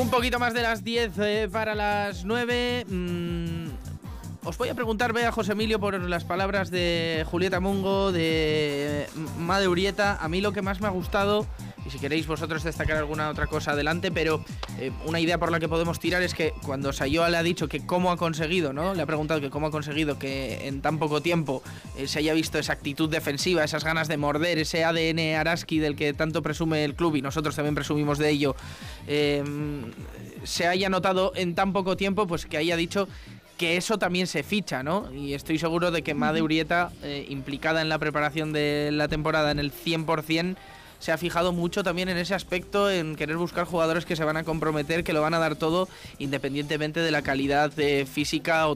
Un poquito más de las 10 para las 9. Os voy a preguntar, vea, José Emilio, por las palabras de Julieta Mungo, de Made Urieta. A mí lo que más me ha gustado, y si queréis vosotros destacar alguna otra cosa adelante, pero una idea por la que podemos tirar es que cuando Sayoa le ha dicho que cómo ha conseguido, ¿no? Le ha preguntado que cómo ha conseguido que en tan poco tiempo se haya visto esa actitud defensiva, esas ganas de morder, ese ADN Araski del que tanto presume el club y nosotros también presumimos de ello, se haya notado en tan poco tiempo, pues que haya dicho que eso también se ficha, ¿no? Y estoy seguro de que Made Urieta, implicada en la preparación de la temporada en el 100%, se ha fijado mucho también en ese aspecto, en querer buscar jugadores que se van a comprometer, que lo van a dar todo, independientemente de la calidad física o